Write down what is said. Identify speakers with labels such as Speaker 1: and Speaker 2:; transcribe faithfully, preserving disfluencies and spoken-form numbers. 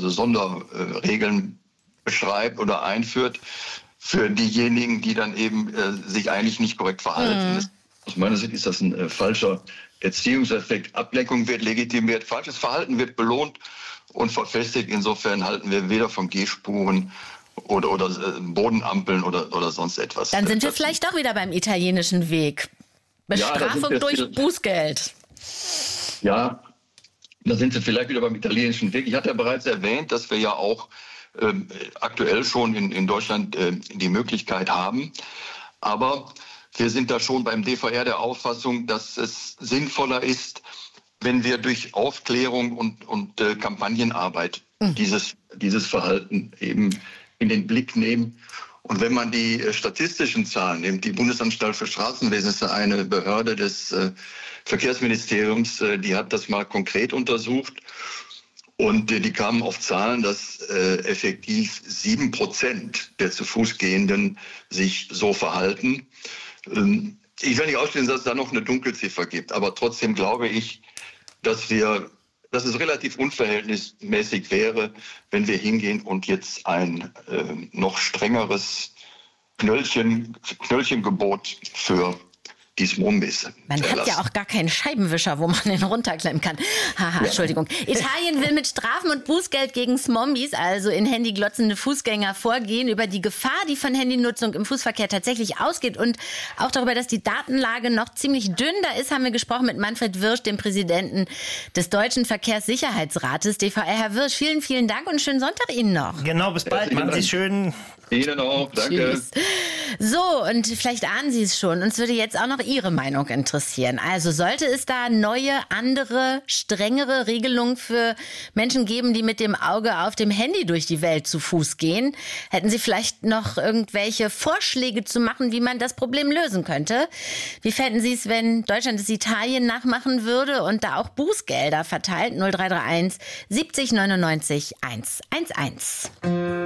Speaker 1: also Sonderregeln beschreibt oder einführt für diejenigen, die dann eben äh, sich eigentlich nicht korrekt verhalten. Mhm. Aus meiner Sicht ist das ein äh, falscher Erziehungseffekt. Ablenkung wird legitimiert, falsches Verhalten wird belohnt und verfestigt. Insofern halten wir weder von Gehspuren oder, oder äh, Bodenampeln oder, oder sonst etwas.
Speaker 2: Dann sind wir das vielleicht doch wieder beim italienischen Weg. Bestrafung ja, durch Bußgeld.
Speaker 1: Ja, da sind wir vielleicht wieder beim italienischen Weg. Ich hatte ja bereits erwähnt, dass wir ja auch äh, aktuell schon in, in Deutschland äh, die Möglichkeit haben. Aber wir sind da schon beim D V R der Auffassung, dass es sinnvoller ist, wenn wir durch Aufklärung und, und äh, Kampagnenarbeit mhm. dieses, dieses Verhalten eben in den Blick nehmen. Und wenn man die äh, statistischen Zahlen nimmt, die Bundesanstalt für Straßenwesen ist eine Behörde des äh, Verkehrsministeriums, äh, die hat das mal konkret untersucht. Und äh, die kamen auf Zahlen, dass äh, effektiv sieben Prozent der zu Fuß Gehenden sich so verhalten. Ähm, ich will nicht ausschließen, dass es da noch eine Dunkelziffer gibt, aber trotzdem glaube ich, dass wir, dass es relativ unverhältnismäßig wäre, wenn wir hingehen und jetzt ein äh, noch strengeres Knöllchen, Knöllchengebot für die Smombis.
Speaker 2: Man hat ja auch gar keinen Scheibenwischer, wo man den runterklemmen kann. Haha, ja. Entschuldigung. Italien will mit Strafen und Bußgeld gegen Smombis, also in Handy glotzende Fußgänger, vorgehen über die Gefahr, die von Handynutzung im Fußverkehr tatsächlich ausgeht und auch darüber, dass die Datenlage noch ziemlich dünn da ist, haben wir gesprochen mit Manfred Wirsch, dem Präsidenten des Deutschen Verkehrssicherheitsrates, D V R. Herr Wirsch, vielen, vielen Dank und schönen Sonntag Ihnen noch.
Speaker 3: Genau, bis bald. Machen Sie es schön.
Speaker 1: Ihnen auch, danke.
Speaker 2: Tschüss. So, und vielleicht ahnen Sie es schon, uns würde jetzt auch noch Ihre Meinung interessieren. Also sollte es da neue, andere, strengere Regelungen für Menschen geben, die mit dem Auge auf dem Handy durch die Welt zu Fuß gehen? Hätten Sie vielleicht noch irgendwelche Vorschläge zu machen, wie man das Problem lösen könnte? Wie fänden Sie es, wenn Deutschland es Italien nachmachen würde und da auch Bußgelder verteilt? null drei drei eins siebzig neunundneunzig hundertundzehn.